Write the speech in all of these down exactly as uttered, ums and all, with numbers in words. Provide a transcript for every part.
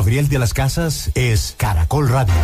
Gabriel de las Casas es Caracol Radio.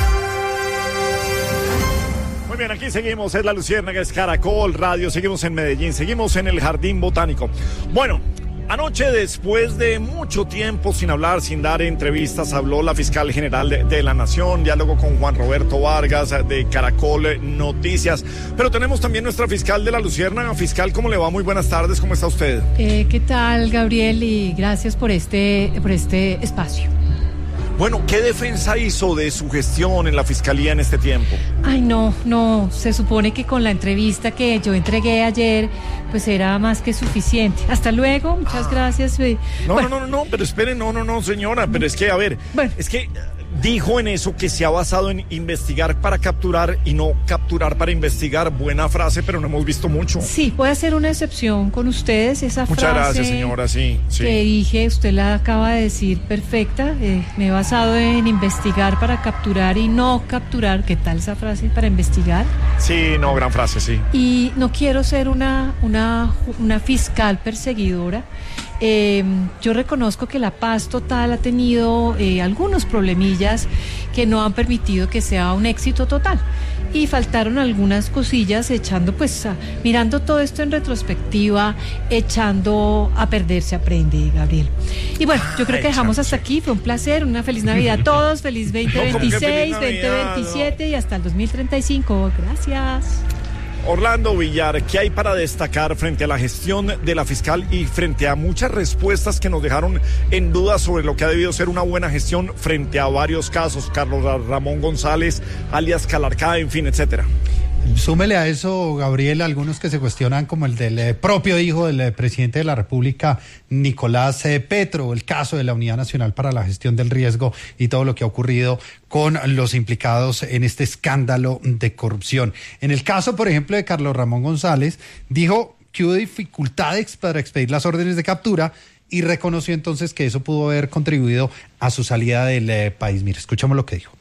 Muy bien, aquí seguimos, es La Luciérnaga, es Caracol Radio, seguimos en Medellín, seguimos en el Jardín Botánico. Bueno, anoche, después de mucho tiempo sin hablar, sin dar entrevistas, habló la fiscal general de, de la Nación, diálogo con Juan Roberto Vargas de Caracol Noticias, pero tenemos también nuestra fiscal de La Luciérnaga. Fiscal, ¿cómo le va? Muy buenas tardes, ¿cómo está usted? Eh, ¿Qué tal, Gabriel? Y gracias por este, por este espacio. Bueno, ¿qué defensa hizo de su gestión en la Fiscalía en este tiempo? Ay, no, no, se supone que con la entrevista que yo entregué ayer, pues era más que suficiente. Hasta luego, muchas ah. gracias. No, bueno. no, no, no, pero espere, no, no, no, señora, pero es que, a ver, bueno. es que dijo en eso que se ha basado en investigar para capturar y no capturar para investigar. Buena frase, pero no hemos visto mucho. Sí, voy a hacer una excepción con ustedes. Esa Muchas frase gracias, señora, sí, sí. que dije, usted la acaba de decir perfecta. Eh, me he basado en investigar para capturar y no capturar. ¿Qué tal esa frase para investigar? Sí, no, gran frase, sí. Y no quiero ser una, una, una fiscal perseguidora. Eh, yo reconozco que la paz total ha tenido eh, algunos problemillas que no han permitido que sea un éxito total, y faltaron algunas cosillas, echando pues a, mirando todo esto en retrospectiva, echando a perder se aprende, Gabriel. Y bueno, yo creo que dejamos hasta aquí. Fue un placer, una feliz Navidad a todos, feliz veinte veintiséis, veinte veintisiete y hasta el dos mil treinta y cinco. Gracias. Orlando Villar, ¿qué hay para destacar frente a la gestión de la fiscal y frente a muchas respuestas que nos dejaron en duda sobre lo que ha debido ser una buena gestión frente a varios casos? Carlos Ramón González, alias Calarcá, en fin, etcétera. Súmele a eso, Gabriel, algunos que se cuestionan, como el del eh, propio hijo del eh, presidente de la República, Nicolás eh, Petro, el caso de la Unidad Nacional para la Gestión del Riesgo y todo lo que ha ocurrido con los implicados en este escándalo de corrupción. En el caso, por ejemplo, de Carlos Ramón González, dijo que hubo dificultades para expedir las órdenes de captura y reconoció entonces que eso pudo haber contribuido a su salida del eh, país. Mire, escuchamos lo que dijo.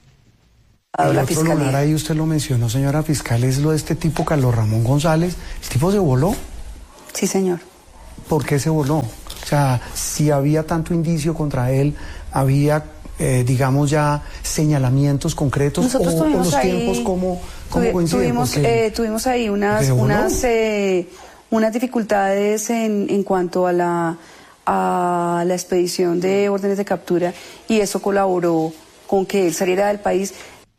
El otro lugar ahí, usted lo mencionó, señora fiscal, es lo de este tipo Carlos Ramón González. ¿El tipo se voló? Sí, señor. ¿Por qué se voló? O sea, si había tanto indicio contra él, había, eh, digamos, ya señalamientos concretos. Nosotros o, tuvimos o los ahí, tiempos, ¿cómo, cómo tuvi, coinciden? Tuvimos, eh, tuvimos ahí unas, unas, eh, unas dificultades en, en cuanto a la, a la expedición de órdenes de captura, y eso colaboró con que él saliera del país.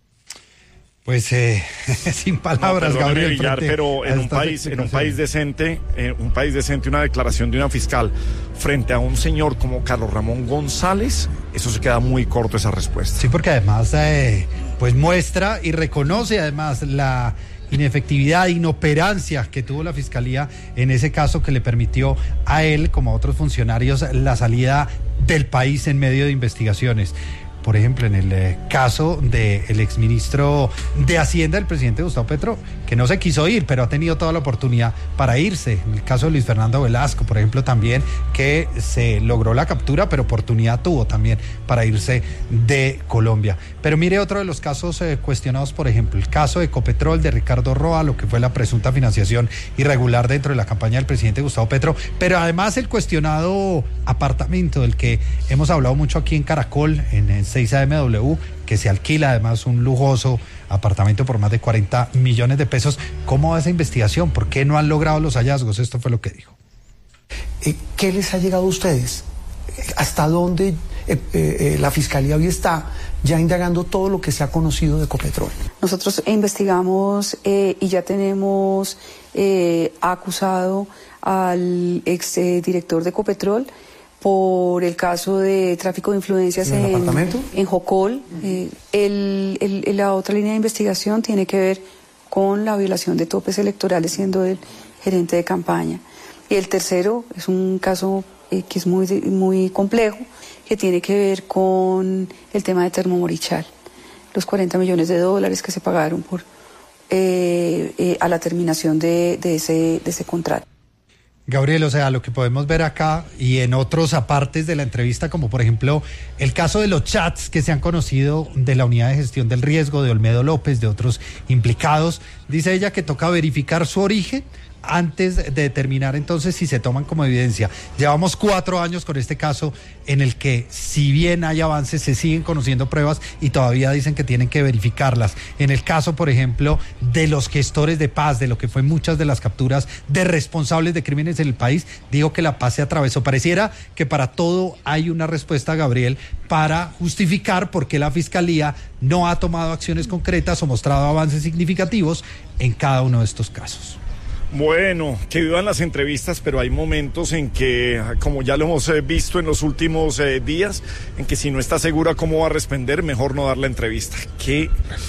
Pues eh, sin palabras, no, Gabriel. Villar, pero en un país, en un país decente, en un país decente, una declaración de una fiscal frente a un señor como Carlos Ramón González, eso se queda muy corto, esa respuesta. Sí, porque además, eh, pues muestra y reconoce además la inefectividad, inoperancia que tuvo la fiscalía en ese caso, que le permitió a él, como a otros funcionarios, la salida del país en medio de investigaciones. Por ejemplo, en el eh, caso del exministro de Hacienda, el presidente Gustavo Petro, que no se quiso ir, pero ha tenido toda la oportunidad para irse. En el caso de Luis Fernando Velasco, por ejemplo, también, que se logró la captura, pero oportunidad tuvo también para irse de Colombia. Pero mire otro de los casos eh, cuestionados, por ejemplo, el caso de Ecopetrol, de Ricardo Roa, lo que fue la presunta financiación irregular dentro de la campaña del presidente Gustavo Petro, pero además el cuestionado apartamento del que hemos hablado mucho aquí en Caracol, en el seis A M W, que se alquila además un lujoso apartamento por más de cuarenta millones de pesos. ¿Cómo va esa investigación? ¿Por qué no han logrado los hallazgos? Esto fue lo que dijo. ¿Qué les ha llegado a ustedes? ¿Hasta dónde eh, eh, la Fiscalía hoy está ya indagando todo lo que se ha conocido de Ecopetrol? Nosotros investigamos eh, y ya tenemos eh, acusado al ex eh, director de Ecopetrol por el caso de tráfico de influencias en, en Jocol. Eh, el, el, la otra línea de investigación tiene que ver con la violación de topes electorales, siendo el gerente de campaña. Y el tercero es un caso eh, que es muy, muy complejo, que tiene que ver con el tema de Termomorichal, los cuarenta millones de dólares que se pagaron por eh, eh, a la terminación de, de, ese, de ese contrato. Gabriel, o sea, lo que podemos ver acá y en otros apartes de la entrevista, como por ejemplo el caso de los chats que se han conocido de la Unidad de Gestión del Riesgo de Olmedo López, de otros implicados, dice ella que toca verificar su origen antes de determinar entonces si se toman como evidencia. Llevamos cuatro años con este caso en el que, si bien hay avances, se siguen conociendo pruebas y todavía dicen que tienen que verificarlas. En el caso, por ejemplo, de los gestores de paz, de lo que fue muchas de las capturas de responsables de crímenes en el país, digo que la paz se atravesó. Pareciera que para todo hay una respuesta, Gabriel, para justificar por qué la Fiscalía no ha tomado acciones concretas o mostrado avances significativos en cada uno de estos casos. Bueno, que vivan las entrevistas, pero hay momentos en que, como ya lo hemos eh, visto en los últimos eh, días, en que si no está segura cómo va a responder, mejor no dar la entrevista. Que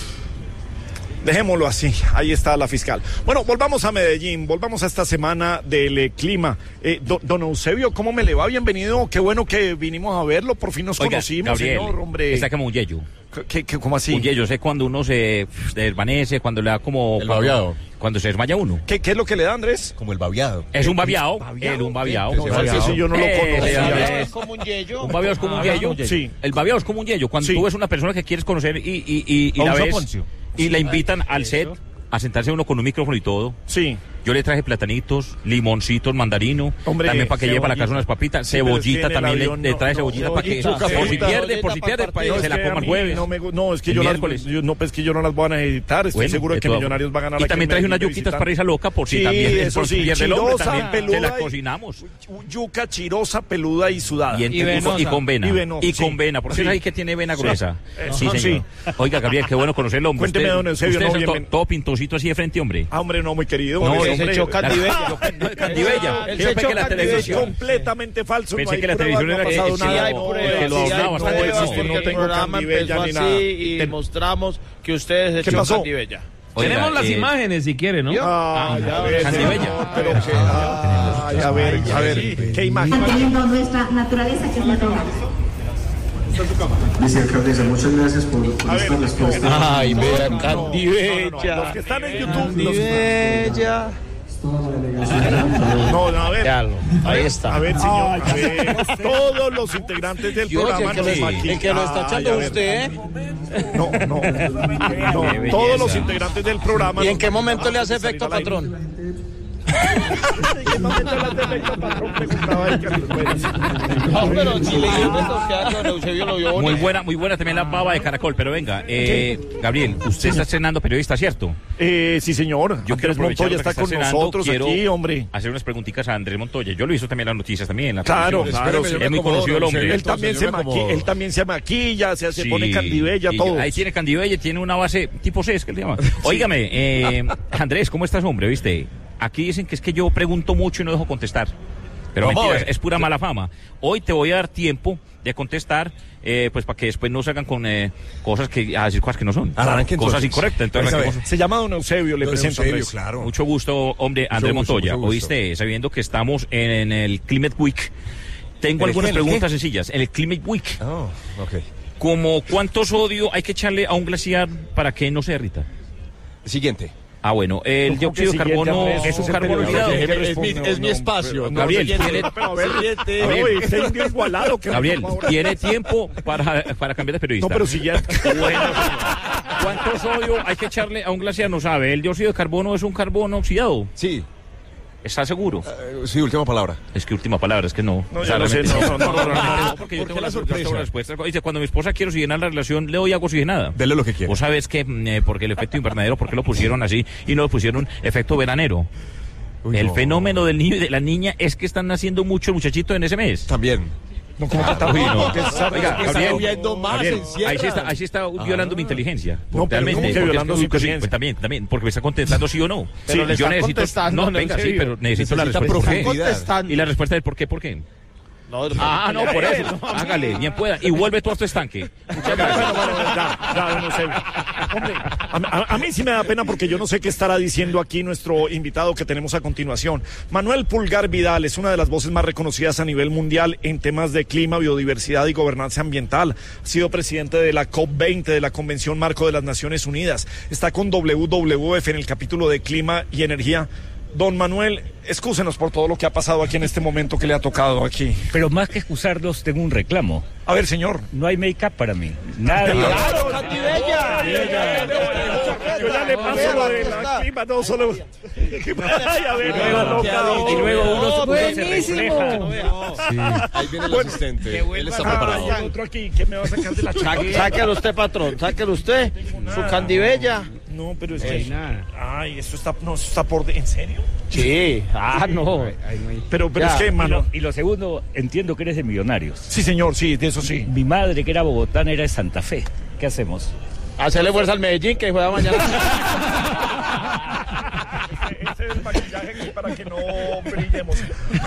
dejémoslo así, ahí está la fiscal. Bueno, volvamos a Medellín, volvamos a esta semana del eh, clima. Eh, do, don Eusebio, ¿cómo me le va? Bienvenido, qué bueno que vinimos a verlo, por fin nos Oiga, conocimos, Gabriel, señor, hombre. está como un yeyo. ¿Qué, qué, ¿Cómo así? Un yeyo, sé cuando uno se desvanece, cuando le da como... El cuando, babeado. Cuando se desmaya uno. ¿Qué, ¿Qué es lo que le da, Andrés? Como el babeado. Es un babeado, ¿Babeado? el un babeado. No, babeado. eso yo no lo Eh, conocía. eh, Es como un yeyo. Un babeado es como un Ah, yeyo. un yeyo. Sí. El babeado es como un yeyo. Cuando Sí. tú ves una persona que quieres conocer y, y, y, y O la un ves soponcio. y la invitan al set a sentarse uno con un micrófono y todo. Sí. Yo le traje platanitos, limoncitos, mandarino, Hombre, también para que lleve para la casa unas papitas, Sí, pero es que cebollita en el también le, avión le no, trae no, cebollita no, para que, cebollita, por si cebollita, pierde, por si pierde, para que se la es que coma a el mí jueves. No, me, gu- no, es que el yo las, miércoles. yo, no, pues que yo no las voy a necesitar. Estoy Bueno, seguro de que todo. Millonarios va a ganar. Y aquí también en traje unas Medellín yuquitas visitando. para irse loca por si Sí, también eso por si sí, pierde el hombre, chirosa, también peluda se la y- cocinamos. Yuca chirosa, peluda y sudada. Y, en- y con- y con vena. Y venosa, Y sí. con vena, porque Sí. es ahí que tiene vena Sí. gruesa. Eh, Sí, sí. señor. Oiga, Gabriel, qué bueno conocerlo, hombre. Cuénteme, Usted- don Eusebio, usted no, es to- bien- todo pintoncito así de frente, hombre. Ah, hombre, no, muy querido. No, hombre, él se hombre. echó Candibella. Ah, No, Candibella. él Yo se pensé echó que la Candibella. televisión- Es completamente falso. Pensé no hay que la pruebas, televisión no ha era que- pasado sí, nada. hay No, pruebas, que lo sí, hay hablaba, no, pruebas, es que porque no el tengo programa Candibella empezó ni así nada. y Ten- mostramos que ustedes ¿Qué echó pasó? Candibella. Oiga, Tenemos las eh, imágenes si quiere, ¿no? Ah, ya ves, Candibella. señor, pero que- ay, a ver, a ver, ¿qué imagen? manteniendo nuestra naturaleza que es la roja. Dice alcaldesa, muchas gracias por, por A ver, esta respuesta. Ay, vea, No, no, no, Candibella. Los que están en YouTube, los- Candibella. no, no, a ver. Véalo, ahí está. A ver, señor, a ver, todos los integrantes del Yo, programa el que, nos lo, maquillan. el que lo está Ay, echando a ver. usted, ¿eh? No, no, no, Qué todos los belleza. integrantes del programa. ¿Y en nos qué maquillan momento le hace antes de efecto, salir al aire. patrón? ¿En qué momento le hace efecto, patrón? Preguntaba ahí Carlos Pérez. No, pero si le dio efecto, que don Eusebio lo vio Muy bonito. buena, muy buena también la baba de caracol, pero venga, eh, Gabriel, usted está estrenando periodista, ¿cierto? Eh, sí, señor. Yo quiero Andrés aprovechar Montoya lo que está con estrenando, nosotros quiero aquí, hombre. hacer unas preguntitas a Andrés Montoya. Yo lo he visto también en las noticias también. En la Claro, televisión. claro, Espéreme, yo sí. me Es muy acomodo, conocido el don hombre. Eusebio. Él también, Entonces, se yo me maqui- acomodo. él también se maquilla, se, se Sí, pone candibella, y todo. Ahí tiene candibella, tiene una base tipo C, es que le llama. Óigame, eh, Andrés, ¿cómo estás, hombre? ¿Viste? Aquí dicen que es que yo pregunto mucho y no dejo contestar. Pero Vamos a mentiras, ver. es pura mala fama. Hoy te voy a dar tiempo de contestar, eh, pues para que después no salgan con eh, cosas que, a decir cosas que no son. Arranque, cosas entonces. incorrectas. Entonces, Vamos a ver. arranquemos. Se llama don Eusebio, le Don presento. Eusebio, Andrés. claro. Mucho gusto, hombre, Andrés gusto, Montoya. mucho gusto. Oíste, sabiendo que estamos en, en el Climate Week, tengo ¿El algunas qué, el preguntas qué? sencillas. En el Climate Week, Oh, ok. como ¿cuánto sodio hay que echarle a un glaciar para que no se derrita? Siguiente. Ah, bueno, el ¿Cómo dióxido de que siguiente, carbono Andrés? es Ese un es el carbono periodista. olvidado. Es- Es mi, es mi espacio. No, Gabriel, siguiente, tiene- pero a ver, Gabriel. Uy, está indio igualado. que- Gabriel, por favor. tiene tiempo para, para cambiar de periodista. No, pero siguiente. Bueno, ¿cuánto sodio hay que echarle a un glaciar? No sabe. El dióxido de carbono es un carbono oxidado. Sí, ¿Está seguro? eh, sí, última palabra. Es que última palabra, es que no. No, O sea, yo no sé, realmente- no, no, no, no, no, no, no, porque yo ¿Por tengo qué la la sorpresa? sorpresa. Respuesta. Dice, cuando mi esposa quiere oxigenar la relación, le doy agua oxigenada. Dele lo que quiera. Vos sabés que, mm, eh, porque el efecto invernadero, ¿por qué lo pusieron así y no lo pusieron efecto veranero? Uy, El no. fenómeno del niño y de la niña es que están naciendo muchos muchachitos en ese mes. También. No, ¿cómo que está? Uy, no. Que está- Oiga, que está Gabriel, lloviendo más, Gabriel, encierra. ahí sí está, ahí sí está violando mi inteligencia. No, pero Realmente, ¿cómo que porque es violando su pues, sí, inteligencia? pues también, también, porque me está contestando sí o no. Pero Sí, le yo está necesito, contestando, no, ¿en venga, sí, serio? pero necesito la Necesita respuesta. ¿Por qué? profundidad. Y la respuesta del por qué, por qué. No, Ah, no, por eso. Hágale, bien pueda. Y vuelve todo este estanque. Muchas gracias. Bueno, bueno, ya, ya, don Eusebio. Hombre, a, a- a mí sí me da pena porque yo no sé qué estará diciendo aquí nuestro invitado que tenemos a continuación. Manuel Pulgar Vidal es una de las voces más reconocidas a nivel mundial en temas de clima, biodiversidad y gobernanza ambiental. Ha sido presidente de la COP veinte de la Convención Marco de las Naciones Unidas. Está con W W F en el capítulo de clima y energía. Don Manuel, excúsenos por todo lo que ha pasado aquí en este momento que le ha tocado aquí. Pero más que excusarlos, tengo un reclamo. A ver, señor. No hay make-up para mí. Nadie. ¡Claro, Cantibella! Yo ya le paso lo de la clima, no solo... Ay, a ver, Y luego uno, uno se Buenísimo. refleja. Sí. Ahí viene el asistente. Él está preparado. Hay otro aquí que me va a sacar de la chaqueta. Sáquelo usted, patrón, sáquelo usted. Su Candibella. No, pero es que... Ay, eso está, no, eso está por... ¿En serio? Sí, ah, no. Pero, pero Ya. es que, Y mano... lo, y lo segundo, entiendo que eres de Millonarios. Sí, señor, sí, de eso sí. Mi madre, que era bogotana, era de Santa Fe. ¿Qué hacemos? Hacerle fuerza al Medellín que juega mañana. Ese es el maquillaje para que no brillemos.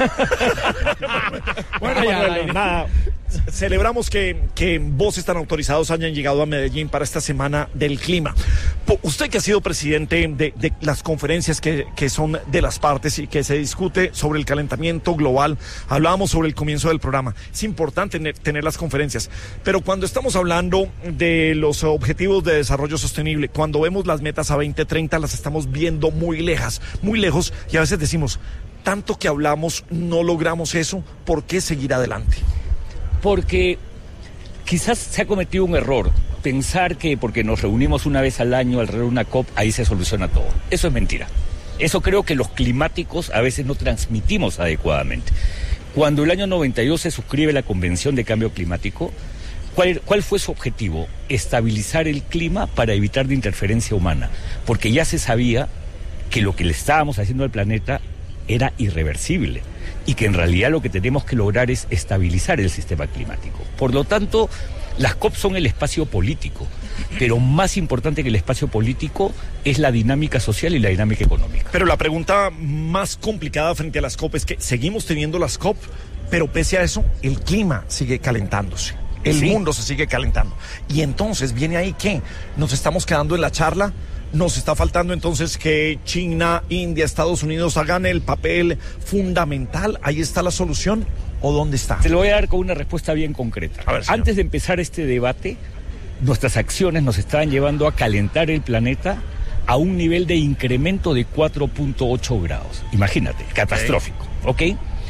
Bueno, Manuel, nada. Celebramos que, que voces tan autorizados hayan llegado a Medellín para esta semana del clima. Po- Usted que ha sido presidente de, de las conferencias que, que son de las partes y que se discute sobre el calentamiento global, hablábamos sobre el comienzo del programa. Es importante tener, tener las conferencias, pero cuando estamos hablando de los objetivos de desarrollo sostenible, cuando vemos las metas a veinte treinta, las estamos viendo muy lejas, muy lejos, y a veces decimos, tanto que hablamos, no logramos eso, ¿por qué seguir adelante? Porque quizás se ha cometido un error, pensar que porque nos reunimos una vez al año alrededor de una COP, ahí se soluciona todo. Eso es mentira. Eso creo que los climáticos a veces no transmitimos adecuadamente. Cuando el año noventa y dos se suscribe la Convención de Cambio Climático, ¿cuál, cuál fue su objetivo? Estabilizar el clima para evitar de interferencia humana, porque ya se sabía que lo que le estábamos haciendo al planeta era irreversible y que en realidad lo que tenemos que lograr es estabilizar el sistema climático. Por lo tanto, las COP son el espacio político, pero más importante que el espacio político es la dinámica social y la dinámica económica. Pero la pregunta más complicada frente a las COP es que seguimos teniendo las COP, pero pese a eso, el clima sigue calentándose. El Sí. mundo se sigue calentando. Y entonces viene ahí que nos estamos quedando en la charla. Nos está faltando entonces que China, India, Estados Unidos hagan el papel fundamental. ¿Ahí está la solución o dónde está? Te lo voy a dar con una respuesta bien concreta. A ver, señor. Antes de empezar este debate, nuestras acciones nos estaban llevando a calentar el planeta a un nivel de incremento de cuatro punto ocho grados. Imagínate, catastrófico, ¿ok?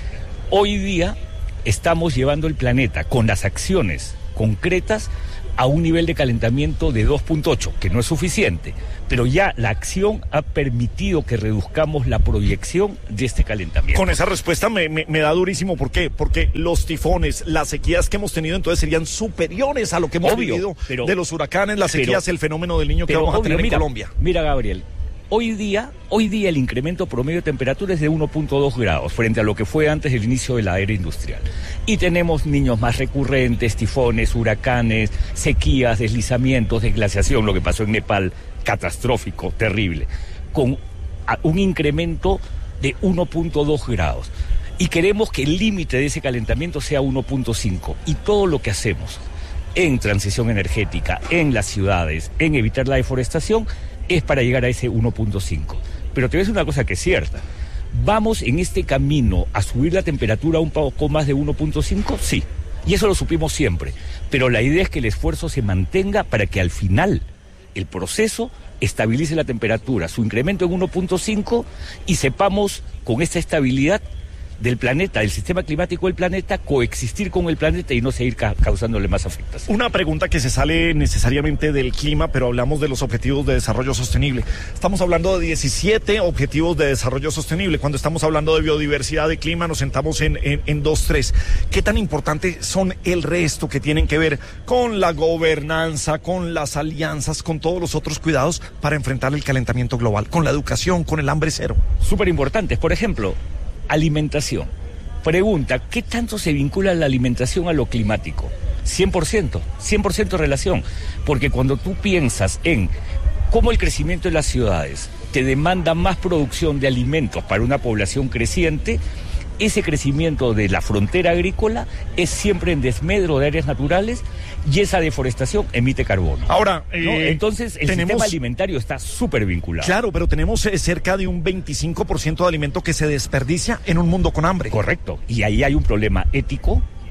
Hoy día estamos llevando el planeta con las acciones concretas a un nivel de calentamiento de dos punto ocho, que no es suficiente, pero ya la acción ha permitido que reduzcamos la proyección de este calentamiento. Con esa respuesta me, me, me da durísimo. ¿Por qué? Porque los tifones, las sequías que hemos tenido entonces serían superiores a lo que hemos Obvio, vivido pero- de los huracanes, las sequías, pero- el fenómeno del niño que Pero, vamos a obvio, tener mira, en Colombia. Mira, Gabriel, hoy día, hoy día el incremento promedio de temperatura es de uno punto dos grados frente a lo que fue antes del inicio de la era industrial. Y tenemos niños más recurrentes, tifones, huracanes, sequías, deslizamientos, desglaciación, lo que pasó en Nepal, catastrófico, terrible, con a- un incremento de uno punto dos grados. Y queremos que el límite de ese calentamiento sea uno punto cinco. Y todo lo que hacemos en transición energética, en las ciudades, en evitar la deforestación, es para llegar a ese uno punto cinco. Pero te voy a decir una cosa que es cierta. ¿Vamos en este camino a subir la temperatura un poco más de uno punto cinco? Sí. Y eso lo supimos siempre. Pero la idea es que el esfuerzo se mantenga para que al final el proceso estabilice la temperatura, su incremento en uno punto cinco, y sepamos con esta estabilidad del planeta, del sistema climático del planeta, coexistir con el planeta y no seguir ca- causándole más afectación. Una pregunta que se sale necesariamente del clima, pero hablamos de los objetivos de desarrollo sostenible. Estamos hablando de diecisiete objetivos de desarrollo sostenible. Cuando estamos hablando de biodiversidad, de clima, nos sentamos en, en, en dos, tres. ¿Qué tan importantes son el resto que tienen que ver con la gobernanza, con las alianzas, con todos los otros cuidados para enfrentar el calentamiento global, con la educación, con el hambre cero? Súper importantes. Por ejemplo, alimentación. Pregunta, ¿qué tanto se vincula la alimentación a lo climático? cien por ciento, cien por ciento relación. Porque cuando tú piensas en cómo el crecimiento de las ciudades te demanda más producción de alimentos para una población creciente, ese crecimiento de la frontera agrícola es siempre en desmedro de áreas naturales y esa deforestación emite carbono. Ahora, ¿no? eh, Entonces el tenemos- sistema alimentario está súper vinculado. Claro, pero tenemos eh, cerca de un veinticinco por ciento de alimento que se desperdicia en un mundo con hambre. Correcto. Y ahí hay un problema ético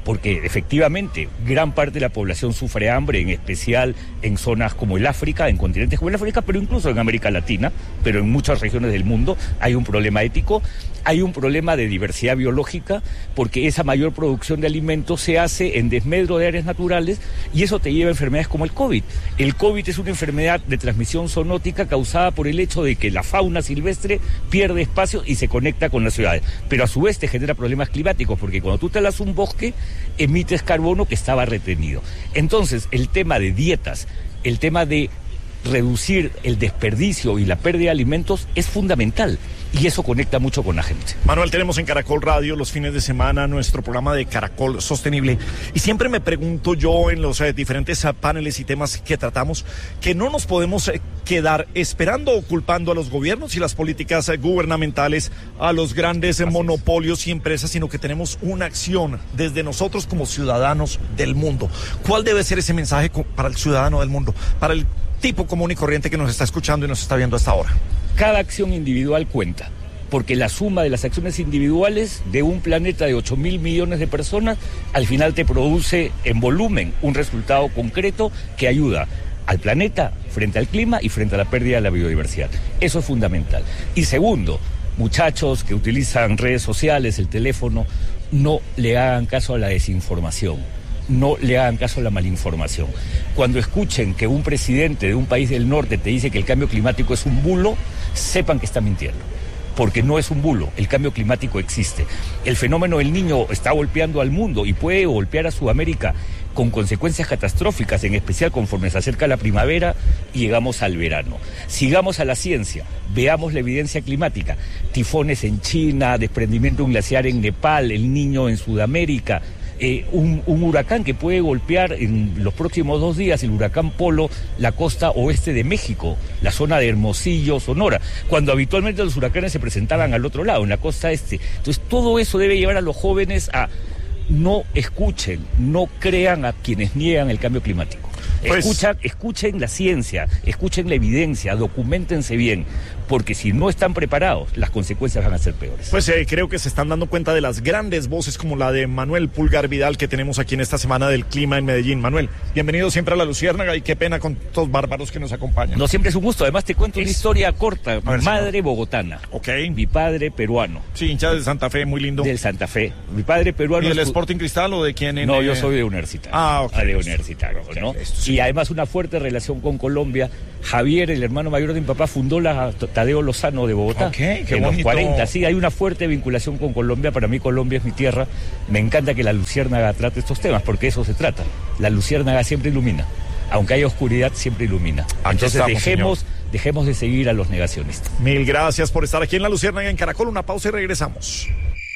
porque efectivamente gran parte de la población sufre hambre, en especial en zonas como el África, en continentes como el África, pero incluso en América Latina, pero en muchas regiones del mundo hay un problema ético, hay un problema de diversidad biológica, porque esa mayor producción de alimentos se hace en desmedro de áreas naturales y eso te lleva a enfermedades como el COVID. El COVID es una enfermedad de transmisión zoonótica causada por el hecho de que la fauna silvestre pierde espacio y se conecta con las ciudades, pero a su vez te genera problemas climáticos, porque cuando tú talas un bosque, emites carbono que estaba retenido. Entonces, el tema de dietas, el tema de reducir el desperdicio y la pérdida de alimentos es fundamental. Y eso conecta mucho con la gente. Manuel, tenemos en Caracol Radio los fines de semana nuestro programa de Caracol Sostenible. Y siempre me pregunto yo en los eh, diferentes uh, paneles y temas que tratamos, que no nos podemos eh, quedar esperando o culpando a los gobiernos y las políticas eh, gubernamentales, a los grandes eh, monopolios y empresas, sino que tenemos una acción desde nosotros como ciudadanos del mundo. ¿Cuál debe ser ese mensaje para el ciudadano del mundo, para el tipo común y corriente que nos está escuchando y nos está viendo hasta ahora? Cada acción individual cuenta, porque la suma de las acciones individuales de un planeta de ocho mil millones de personas, al final te produce en volumen un resultado concreto que ayuda al planeta frente al clima y frente a la pérdida de la biodiversidad. Eso es fundamental. Y segundo, muchachos que utilizan redes sociales, el teléfono, no le hagan caso a la desinformación. No le hagan caso a la malinformación. Cuando escuchen que un presidente de un país del norte te dice que el cambio climático es un bulo, sepan que está mintiendo, porque no es un bulo, el cambio climático existe. El fenómeno del Niño está golpeando al mundo y puede golpear a Sudamérica con consecuencias catastróficas, en especial conforme se acerca la primavera y llegamos al verano. Sigamos a la ciencia, veamos la evidencia climática, tifones en China, desprendimiento de un glaciar en Nepal, el Niño en Sudamérica. Eh, un, un huracán que puede golpear en los próximos dos días, el huracán Polo, la costa oeste de México, la zona de Hermosillo, Sonora, cuando habitualmente los huracanes se presentaban al otro lado, en la costa este. Entonces todo eso debe llevar a los jóvenes a no escuchen, no crean a quienes niegan el cambio climático. Pues, Escucha, escuchen la ciencia, escuchen la evidencia, documentense bien, porque si no están preparados, las consecuencias van a ser peores. Pues eh, creo que se están dando cuenta de las grandes voces como la de Manuel Pulgar Vidal que tenemos aquí en esta semana del clima en Medellín. Manuel, bienvenido siempre a La Luciérnaga y qué pena con estos bárbaros que nos acompañan. No, siempre es un gusto. Además te cuento es... una historia corta. Ver, Madre señor. bogotana. Ok. Mi padre peruano. Sí, hincha de Santa Fe, muy lindo. Del Santa Fe. Mi padre peruano. ¿Y del es... Sporting Cristal o de quién? En, no, eh... yo soy de Universitario. Ah, ok. De Universitario, okay, ¿no? Esto, sí. Y además una fuerte relación con Colombia. Javier, el hermano mayor de mi papá, fundó la Tadeo Lozano de Bogotá. Okay, qué en bonito. los cuarenta, sí, hay una fuerte vinculación con Colombia. Para mí Colombia es mi tierra. Me encanta que la Luciérnaga trate estos temas, porque eso se trata. La Luciérnaga siempre ilumina. Aunque haya oscuridad, siempre ilumina. Aquí Entonces estamos, dejemos, señor. dejemos de seguir a los negacionistas. Mil gracias por estar aquí en La Luciérnaga en Caracol. Una pausa y regresamos.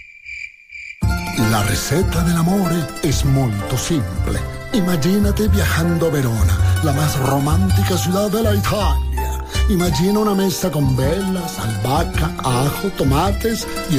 La receta del amore es molto simple. Imagínate viajando a Verona, la más romántica ciudad de la Italia. Imagina una mesa con velas, albahaca, ajo, tomates y